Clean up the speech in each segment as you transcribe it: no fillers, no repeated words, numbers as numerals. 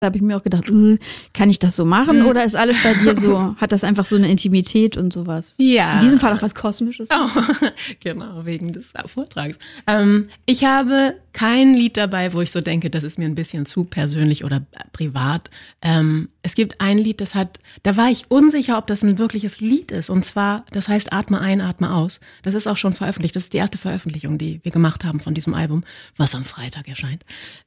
Da habe ich mir auch gedacht, kann ich das so machen oder ist alles bei dir so, hat das einfach so eine Intimität und sowas? Ja. In diesem Fall auch was Kosmisches. Oh, genau, wegen des Vortrags. Ich habe kein Lied dabei, wo ich so denke, das ist mir ein bisschen zu persönlich oder privat. Es gibt ein Lied, da war ich unsicher, ob das ein wirkliches Lied ist. Und zwar, das heißt Atme ein, Atme aus. Das ist auch schon veröffentlicht. Das ist die erste Veröffentlichung, die wir gemacht haben von diesem Album, was am Freitag erscheint.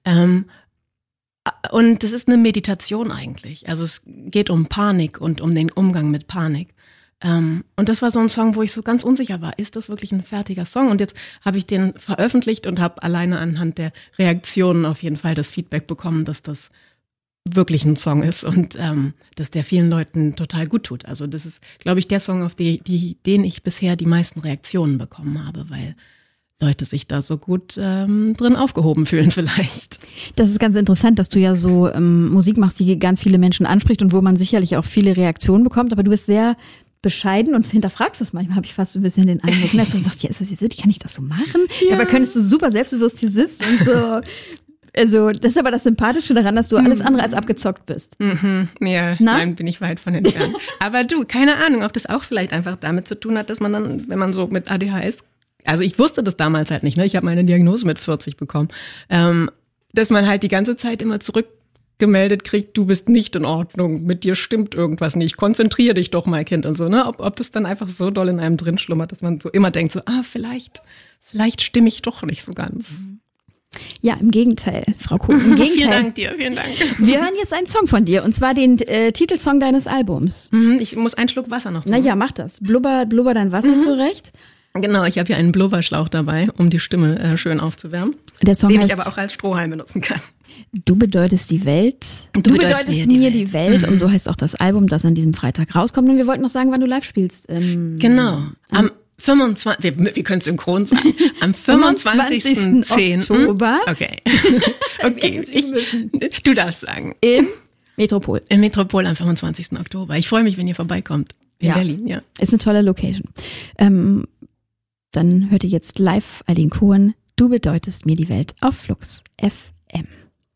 Und das ist eine Meditation eigentlich. Also es geht um Panik und um den Umgang mit Panik. Und das war so ein Song, wo ich so ganz unsicher war. Ist das wirklich ein fertiger Song? Und jetzt habe ich den veröffentlicht und habe alleine anhand der Reaktionen auf jeden Fall das Feedback bekommen, dass das wirklich ein Song ist und dass der vielen Leuten total gut tut. Also das ist, glaube ich, der Song, auf den ich bisher die meisten Reaktionen bekommen habe, weil Leute sich da so gut drin aufgehoben fühlen vielleicht. Das ist ganz interessant, dass du ja so Musik machst, die ganz viele Menschen anspricht und wo man sicherlich auch viele Reaktionen bekommt, aber du bist sehr bescheiden und hinterfragst das manchmal, habe ich fast ein bisschen den Eindruck, dass du sagst, ja, ist das jetzt wirklich, kann ich das so machen? Ja. Dabei könntest du super selbstbewusst hier sitzen und so. Also das ist aber das Sympathische daran, dass du alles andere als abgezockt bist. Ja, nein, bin ich weit von entfernt. Aber du, keine Ahnung, ob das auch vielleicht einfach damit zu tun hat, dass man dann, wenn man so mit ADHS, also ich wusste das damals halt nicht, ne? Ich habe meine Diagnose mit 40 bekommen, dass man halt die ganze Zeit immer zurückgemeldet kriegt, du bist nicht in Ordnung, mit dir stimmt irgendwas nicht, konzentrier dich doch mal, Kind und so, ne? Ob das dann einfach so doll in einem drin schlummert, dass man so immer denkt, so, vielleicht stimme ich doch nicht so ganz. Ja, im Gegenteil, Frau Kuhn, im Gegenteil. Vielen Dank dir, vielen Dank. Wir hören jetzt einen Song von dir, und zwar den Titelsong deines Albums. Ich muss einen Schluck Wasser noch tun. Na ja, mach das. Blubber dein Wasser zurecht. Genau, ich habe hier einen Blubberschlauch dabei, um die Stimme schön aufzuwärmen, der Song den heißt, ich aber auch als Strohhalm benutzen kann. Du bedeutest die Welt. Du bedeutest mir die Welt. Und so heißt auch das Album, das an diesem Freitag rauskommt. Und wir wollten noch sagen, wann du live spielst. Genau, am 25, wir können es synchron sagen, am 25.10. Oktober. Okay. Du darfst sagen. Im Metropol. Im Metropol am 25. Oktober. Ich freue mich, wenn ihr vorbeikommt. In Berlin, ja. Ist eine tolle Location. Dann hört ihr jetzt live Aline Cohen, Du bedeutest mir die Welt auf Flux FM.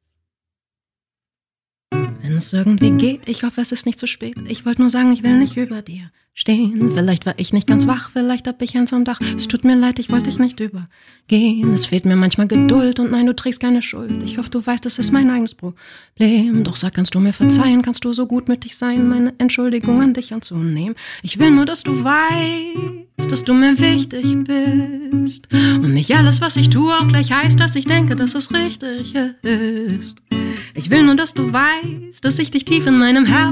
Wenn es irgendwie geht, ich hoffe, es ist nicht zu spät. Ich wollte nur sagen, ich will nicht über dir stehen. Vielleicht war ich nicht ganz wach, vielleicht hab ich eins am Dach. Es tut mir leid, ich wollte dich nicht übergehen. Es fehlt mir manchmal Geduld und nein, du trägst keine Schuld. Ich hoffe, du weißt, es ist mein eigenes Problem. Doch sag, kannst du mir verzeihen, kannst du so gutmütig sein, meine Entschuldigung an dich anzunehmen. Ich will nur, dass du weißt, dass du mir wichtig bist. Und nicht alles, was ich tue, auch gleich heißt, dass ich denke, dass es richtig ist. Ich will nur, dass du weißt, dass ich dich tief in meinem Herzen